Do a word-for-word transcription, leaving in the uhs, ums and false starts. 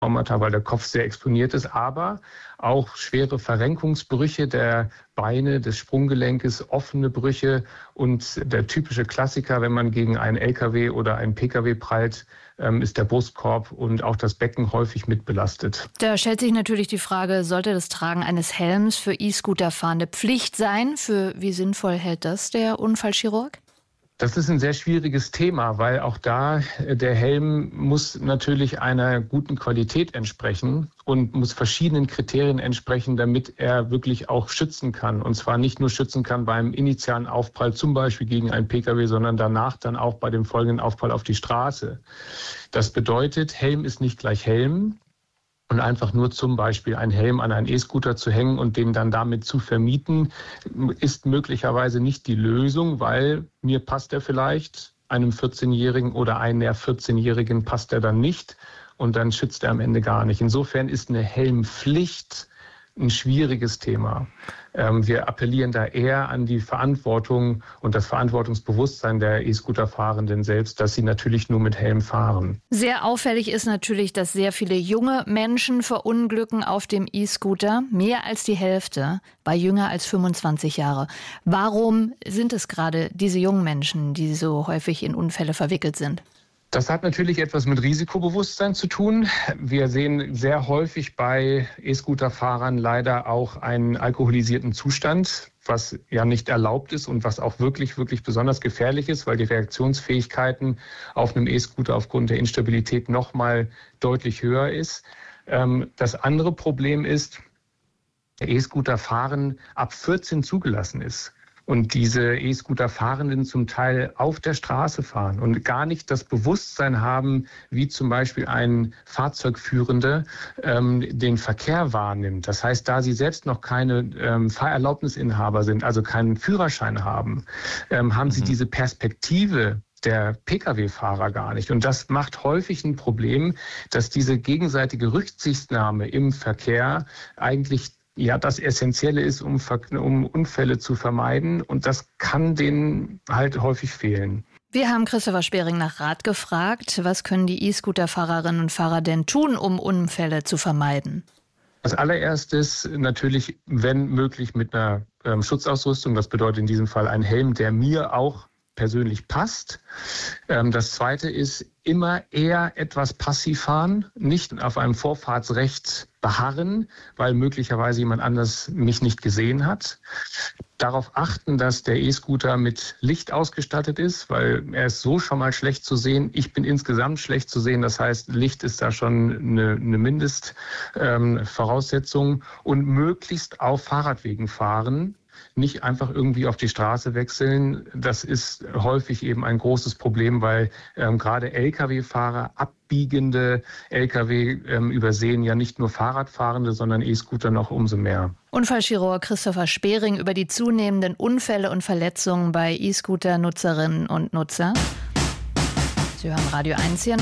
Traumata, weil der Kopf sehr exponiert ist, aber auch schwere Verrenkungsbrüche der Beine, des Sprunggelenkes, offene Brüche und der typische Klassiker, wenn man gegen einen L K W oder einen P K W prallt, ist der Brustkorb und auch das Becken häufig mitbelastet. Da stellt sich natürlich die Frage, sollte das Tragen eines Helms für E-Scooter-Fahrende Pflicht sein? Für wie sinnvoll hält das der Unfallchirurg? Das ist ein sehr schwieriges Thema, weil auch da der Helm muss natürlich einer guten Qualität entsprechen und muss verschiedenen Kriterien entsprechen, damit er wirklich auch schützen kann. Und zwar nicht nur schützen kann beim initialen Aufprall, zum Beispiel gegen einen P K W, sondern danach dann auch bei dem folgenden Aufprall auf die Straße. Das bedeutet, Helm ist nicht gleich Helm. Und einfach nur zum Beispiel einen Helm an einen E-Scooter zu hängen und den dann damit zu vermieten, ist möglicherweise nicht die Lösung, weil mir passt er vielleicht, einem vierzehnjährigen oder einer vierzehnjährigen passt er dann nicht und dann schützt er am Ende gar nicht. Insofern ist eine Helmpflicht ein schwieriges Thema. Wir appellieren da eher an die Verantwortung und das Verantwortungsbewusstsein der E-Scooter-Fahrenden selbst, dass sie natürlich nur mit Helm fahren. Sehr auffällig ist natürlich, dass sehr viele junge Menschen verunglücken auf dem E-Scooter. Mehr als die Hälfte bei jünger als fünfundzwanzig Jahre. Warum sind es gerade diese jungen Menschen, die so häufig in Unfälle verwickelt sind? Das hat natürlich etwas mit Risikobewusstsein zu tun. Wir sehen sehr häufig bei E-Scooter-Fahrern leider auch einen alkoholisierten Zustand, was ja nicht erlaubt ist und was auch wirklich, wirklich besonders gefährlich ist, weil die Reaktionsfähigkeiten auf einem E-Scooter aufgrund der Instabilität noch mal deutlich höher ist. Das andere Problem ist, der E-Scooter-Fahren ab vierzehn zugelassen ist. Und diese E-Scooter-Fahrenden zum Teil auf der Straße fahren und gar nicht das Bewusstsein haben, wie zum Beispiel ein Fahrzeugführender ähm, den Verkehr wahrnimmt. Das heißt, da sie selbst noch keine ähm, Fahrerlaubnisinhaber sind, also keinen Führerschein haben, ähm, haben mhm. sie diese Perspektive der P K W-Fahrer gar nicht. Und das macht häufig ein Problem, dass diese gegenseitige Rücksichtnahme im Verkehr eigentlich ja das Essentielle ist, um, um Unfälle zu vermeiden. Und das kann denen halt häufig fehlen. Wir haben Christopher Spering nach Rat gefragt. Was können die E-Scooter-Fahrerinnen und Fahrer denn tun, um Unfälle zu vermeiden? Als allererstes natürlich, wenn möglich, mit einer ähm, Schutzausrüstung. Das bedeutet in diesem Fall ein Helm, der mir auch persönlich passt. Ähm, das Zweite ist, immer eher etwas passiv fahren, nicht auf einem Vorfahrtsrecht beharren, weil möglicherweise jemand anders mich nicht gesehen hat. Darauf achten, dass der E-Scooter mit Licht ausgestattet ist, weil er ist so schon mal schlecht zu sehen. Ich bin insgesamt schlecht zu sehen. Das heißt, Licht ist da schon eine, eine Mindestvoraussetzung. Ähm, und möglichst auf Fahrradwegen fahren. Nicht einfach irgendwie auf die Straße wechseln. Das ist häufig eben ein großes Problem, weil ähm, gerade L K W-Fahrer, abbiegende L K W ähm, übersehen ja nicht nur Fahrradfahrende, sondern E-Scooter noch umso mehr. Unfallchirurg Christopher Spering über die zunehmenden Unfälle und Verletzungen bei E-Scooter-Nutzerinnen und Nutzer. Sie hören Radio eins hier.